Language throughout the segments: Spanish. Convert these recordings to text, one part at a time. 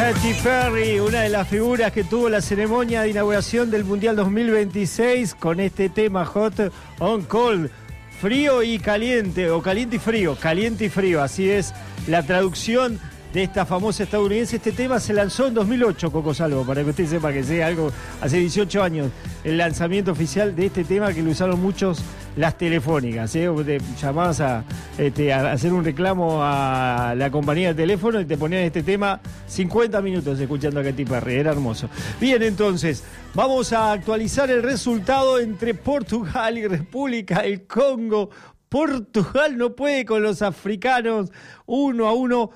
Katy Perry, una de las figuras que tuvo la ceremonia de inauguración del Mundial 2026 con este tema Hot on Cold, frío y caliente, o caliente y frío, así es la traducción de esta famosa estadounidense. Este tema se lanzó en 2008, Coco Salvo, para que usted sepa que sea algo, hace 18 años, el lanzamiento oficial de este tema que lo usaron muchos las telefónicas, ¿eh? Te llamabas a hacer un reclamo a la compañía de teléfono y te ponían este tema 50 minutos escuchando a Katy Perry, era hermoso. Bien, entonces, vamos a actualizar el resultado entre Portugal y República del Congo. Portugal no puede con los africanos, 1-1,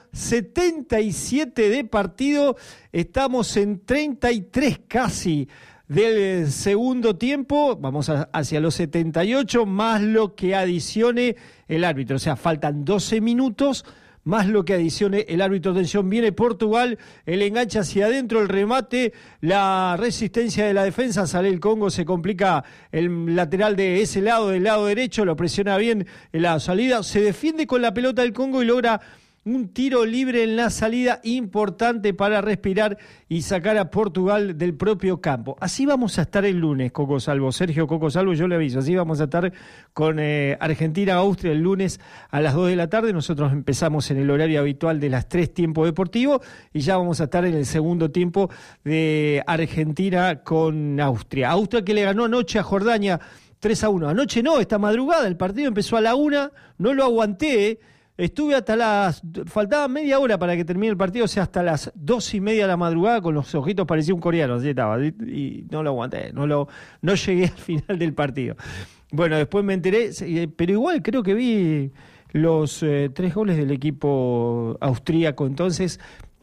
77 de partido, estamos en 33 casi del segundo tiempo, vamos hacia los 78, más lo que adicione el árbitro, o sea, faltan 12 minutos, más lo que adicione el árbitro. Atención, viene Portugal, el enganche hacia adentro, el remate, la resistencia de la defensa, sale el Congo, se complica el lateral de ese lado, del lado derecho, lo presiona bien en la salida, se defiende con la pelota el Congo y logra un tiro libre en la salida importante para respirar y sacar a Portugal del propio campo. Así vamos a estar el lunes, Coco Salvo, Sergio Coco Salvo, yo le aviso, así vamos a estar con Argentina-Austria el lunes a las 2 de la tarde. Nosotros empezamos en el horario habitual de las 3 tiempo deportivo y ya vamos a estar en el segundo tiempo de Argentina con Austria. Austria que le ganó anoche a Jordania 3-1. Anoche no, esta madrugada, el partido empezó a la 1, no lo aguanté, estuve faltaba media hora para que termine el partido, o sea, hasta las 2:30 de la madrugada con los ojitos parecía un coreano, así estaba, y no lo aguanté, no llegué al final del partido. Bueno, después me enteré, pero igual creo que vi los 3 goles del equipo austríaco, entonces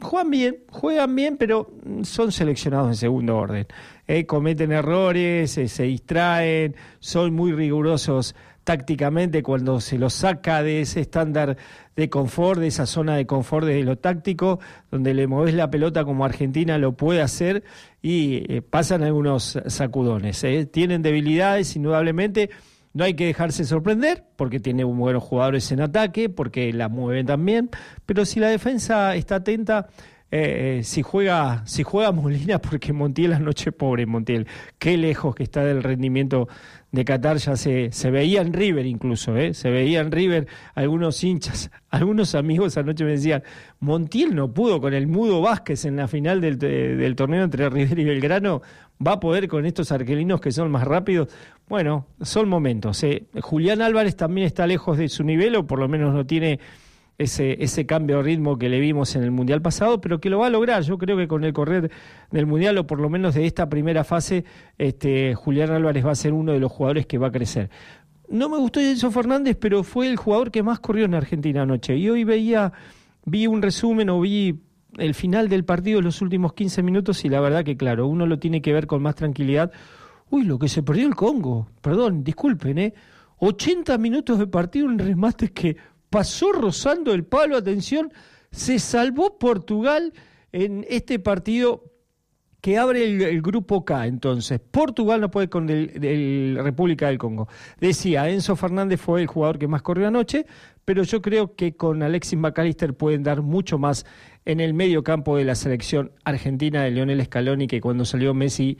juegan bien, pero son seleccionados en segundo orden. Cometen errores, se distraen, son muy rigurosos tácticamente cuando se los saca de ese estándar de confort, de esa zona de confort de lo táctico, donde le movés la pelota como Argentina lo puede hacer y pasan algunos sacudones. Tienen debilidades, indudablemente, no hay que dejarse sorprender, porque tiene buenos jugadores en ataque, porque la mueven también, pero si la defensa está atenta, si juega Molina, porque Montiel anoche, pobre Montiel, qué lejos que está del rendimiento de Qatar, ya se veía en River incluso, se veía en River algunos hinchas, algunos amigos anoche me decían, Montiel no pudo con el Mudo Vázquez en la final del torneo entre River y Belgrano, va a poder con estos argelinos que son más rápidos. Bueno, son momentos. Julián Álvarez también está lejos de su nivel, o por lo menos no tiene ese cambio de ritmo que le vimos en el Mundial pasado, pero que lo va a lograr. Yo creo que con el correr del Mundial, o por lo menos de esta primera fase, Julián Álvarez va a ser uno de los jugadores que va a crecer. No me gustó Enzo Fernández, pero fue el jugador que más corrió en Argentina anoche. Y hoy vi un resumen o vi el final del partido, los últimos 15 minutos, y la verdad que, claro, uno lo tiene que ver con más tranquilidad. Uy, lo que se perdió el Congo. Perdón, disculpen, 80 minutos de partido, un remate que pasó rozando el palo, atención, se salvó Portugal en este partido que abre el grupo K. Entonces, Portugal no puede con el República del Congo. Decía, Enzo Fernández fue el jugador que más corrió anoche, pero yo creo que con Alexis McAllister pueden dar mucho más en el medio campo de la selección argentina de Lionel Scaloni, que cuando salió Messi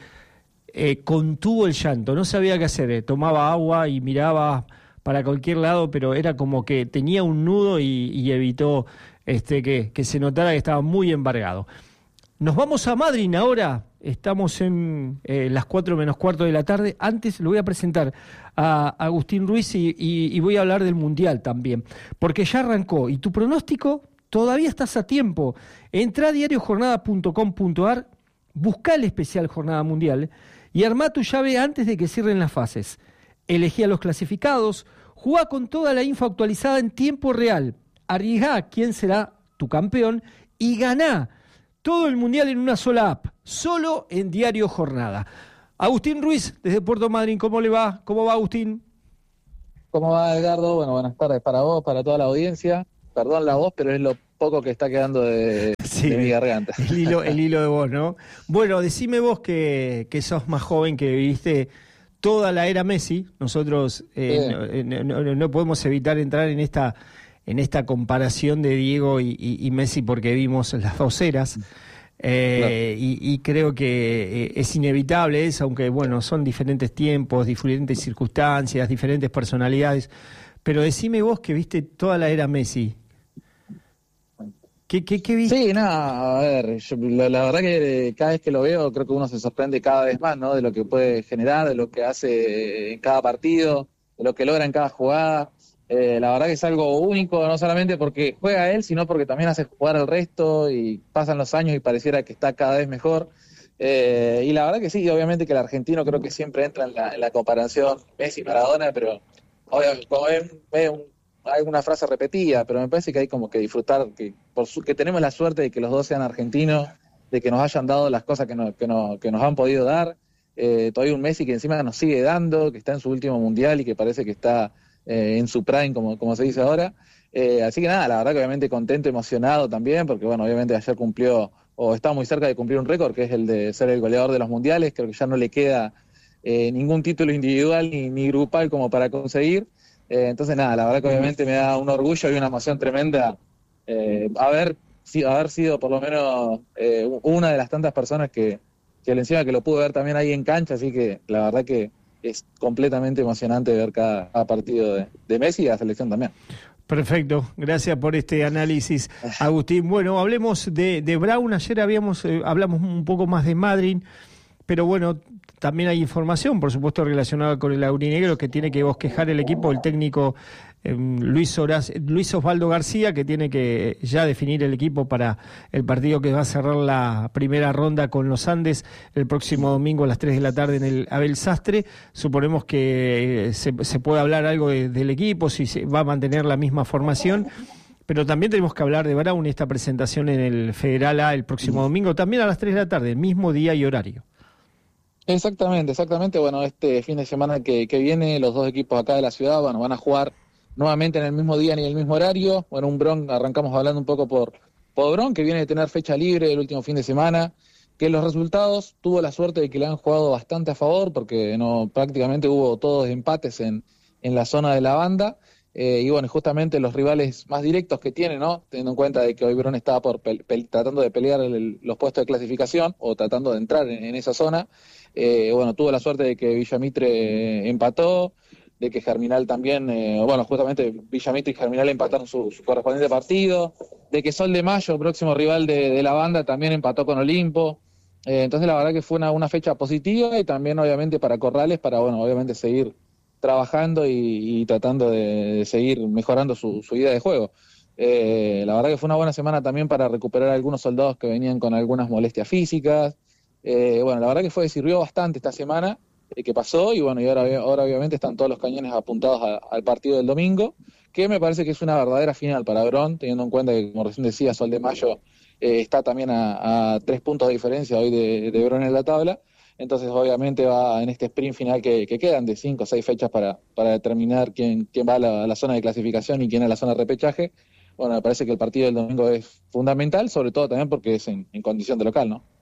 contuvo el llanto, no sabía qué hacer, tomaba agua y miraba para cualquier lado, pero era como que tenía un nudo y evitó que se notara que estaba muy embargado. Nos vamos a Madrid ahora, estamos en las 4 menos cuarto de la tarde. Antes lo voy a presentar a Agustín Ruiz y voy a hablar del Mundial también, porque ya arrancó, y tu pronóstico todavía estás a tiempo. Entrá a diariojornada.com.ar, buscá el especial Jornada Mundial y armá tu llave antes de que cierren las fases. Elegí a los clasificados, jugá con toda la info actualizada en tiempo real, arriesgá quién será tu campeón y ganá todo el Mundial en una sola app, solo en Diario Jornada. Agustín Ruiz, desde Puerto Madryn, ¿cómo le va? ¿Cómo va, Agustín? ¿Cómo va, Edgardo? Bueno, buenas tardes para vos, para toda la audiencia. Perdón la voz, pero es lo poco que está quedando de mi garganta. El hilo de voz, ¿no? Bueno, decime vos que sos más joven, que viviste toda la era Messi. Nosotros no podemos evitar entrar en esta comparación de Diego y Messi porque vimos las dos eras. Claro. Y creo que es inevitable eso, aunque bueno, son diferentes tiempos, diferentes circunstancias, diferentes personalidades. Pero decime vos que viste toda la era Messi. ¿Qué viste? Sí, nada, a ver, la verdad que cada vez que lo veo creo que uno se sorprende cada vez más, ¿no? De lo que puede generar, de lo que hace en cada partido, de lo que logra en cada jugada. La verdad que es algo único, no solamente porque juega él, sino porque también hace jugar al resto y pasan los años y pareciera que está cada vez mejor. Y la verdad que sí, obviamente que el argentino creo que siempre entra en la comparación Messi-Maradona, pero obviamente, como hay una frase repetida, pero me parece que hay como que disfrutar, que tenemos la suerte de que los dos sean argentinos, de que nos hayan dado las cosas que nos han podido dar. Todavía un Messi que encima nos sigue dando, que está en su último mundial y que parece que está en su prime, como se dice ahora. Así que nada, la verdad que obviamente contento, emocionado también, porque bueno, obviamente ayer cumplió, o está muy cerca de cumplir un récord, que es el de ser el goleador de los mundiales. Creo que ya no le queda ningún título individual ni grupal como para conseguir. Entonces nada, la verdad que obviamente me da un orgullo y una emoción tremenda haber sido por lo menos una de las tantas personas que encima que lo pude ver también ahí en cancha, así que la verdad que es completamente emocionante ver cada partido de Messi y de la selección también. Perfecto, gracias por este análisis, Agustín. Bueno, hablemos de Brown. Ayer hablamos un poco más de Madryn, pero bueno, también hay información, por supuesto, relacionada con el aurinegro, que tiene que bosquejar el equipo, el técnico Luis Osvaldo García, que tiene que ya definir el equipo para el partido que va a cerrar la primera ronda con los Andes el próximo domingo a las 3 de la tarde en el Abel Sastre. Suponemos que se puede hablar algo del equipo, si se va a mantener la misma formación. Pero también tenemos que hablar de Brown, esta presentación en el Federal A el próximo domingo, también a las 3 de la tarde, mismo día y horario. Exactamente. Bueno, este fin de semana que viene, los dos equipos acá de la ciudad, bueno, van a jugar nuevamente en el mismo día ni en el mismo horario. Bueno, un Bron, arrancamos hablando un poco por Bron, que viene de tener fecha libre el último fin de semana, que los resultados tuvo la suerte de que le han jugado bastante a favor, porque prácticamente hubo todos empates en la zona de la banda. Y bueno, justamente los rivales más directos que tiene, ¿no? Teniendo en cuenta de que hoy Bron estaba tratando de pelear los puestos de clasificación o tratando de entrar en esa zona. Bueno, tuvo la suerte de que Villamitre empató, de que Germinal también, bueno, justamente Villamitre y Germinal empataron su correspondiente partido, de que Sol de Mayo, próximo rival de la banda, también empató con Olimpo. Entonces la verdad que fue una fecha positiva y también obviamente para Corrales, para bueno, obviamente seguir trabajando y tratando de seguir mejorando su idea de juego. La verdad que fue una buena semana también para recuperar a algunos soldados que venían con algunas molestias físicas. Bueno, la verdad que sirvió bastante esta semana que pasó y bueno, y ahora obviamente están todos los cañones apuntados al partido del domingo, que me parece que es una verdadera final para Bron, teniendo en cuenta que, como recién decía, Sol de Mayo está también a 3 puntos de diferencia hoy de Bron en la tabla. Entonces obviamente va en este sprint final que quedan de 5 o 6 fechas para determinar quién va a la zona de clasificación y quién a la zona de repechaje. Bueno, me parece que el partido del domingo es fundamental, sobre todo también porque es en condición de local, ¿no?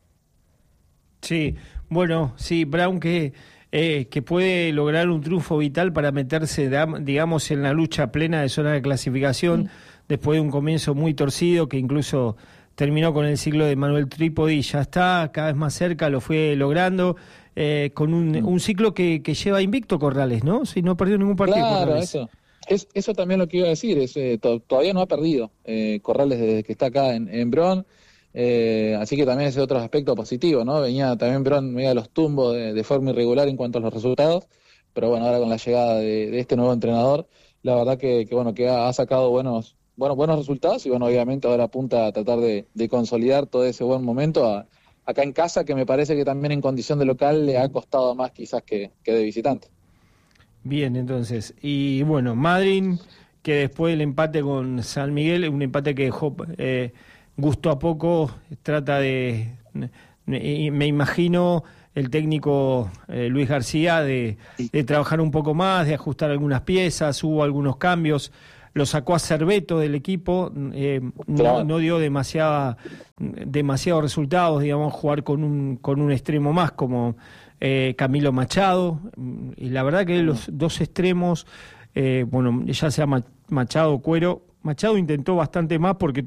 Sí, bueno, sí, Brown que puede lograr un triunfo vital para meterse, digamos, en la lucha plena de zona de clasificación, después de un comienzo muy torcido que incluso terminó con el ciclo de Manuel Trípodi, ya está cada vez más cerca, lo fue logrando, con un ciclo que lleva invicto Corrales, ¿no? Si no ha perdido ningún partido. Claro, Corrales. eso también lo que iba a decir, todavía no ha perdido Corrales desde que está acá en Bron. Así que también ese otro aspecto positivo, ¿no? Venía también Bron medio de los tumbos de forma irregular en cuanto a los resultados, pero bueno, ahora con la llegada de este nuevo entrenador, la verdad que bueno, que ha sacado buenos resultados y bueno, obviamente ahora apunta a tratar de consolidar todo ese buen momento acá en casa, que me parece que también en condición de local le ha costado más quizás que de visitante. Bien, entonces, y bueno, Madryn, que después del empate con San Miguel, un empate que dejó gusto a poco, trata me imagino el técnico Luis García de trabajar un poco más, de ajustar algunas piezas, hubo algunos cambios, lo sacó a Cerveto del equipo, no dio demasiados resultados, digamos, jugar con un extremo más como Camilo Machado, y la verdad que los dos extremos, bueno, ya sea Machado o Cuero, Machado intentó bastante más porque